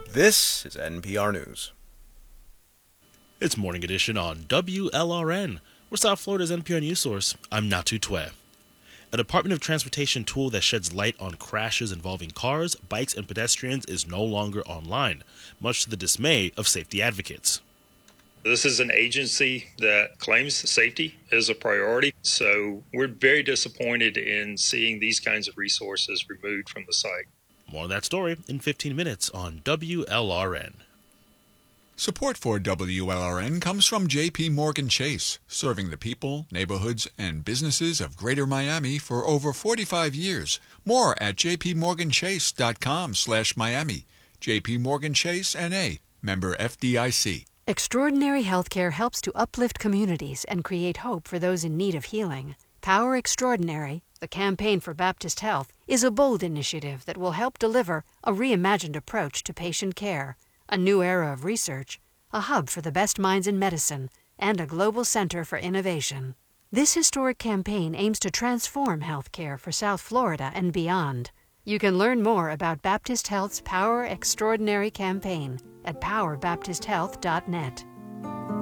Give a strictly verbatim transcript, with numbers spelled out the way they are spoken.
This is N P R News. It's Morning Edition on W L R N. We're South Florida's N P R News source. I'm Natu Twe. A Department of Transportation tool that sheds light on crashes involving cars, bikes, and pedestrians is no longer online, much to the dismay of safety advocates. This is an agency that claims safety is a priority, so we're very disappointed in seeing these kinds of resources removed from the site. More on that story in fifteen minutes on W L R N. Support for W L R N comes from J P Morgan Chase, serving the people, neighborhoods, and businesses of Greater Miami for over forty-five years. More at jpmorganchase.com slash Miami. J P Morgan Chase N A, member F D I C. Extraordinary Healthcare helps to uplift communities and create hope for those in need of healing. Power Extraordinary, the campaign for Baptist Health, is a bold initiative that will help deliver a reimagined approach to patient care, a new era of research, a hub for the best minds in medicine, and a global center for innovation. This historic campaign aims to transform healthcare for South Florida and beyond. You can learn more about Baptist Health's Power Extraordinary campaign at power baptist health dot net.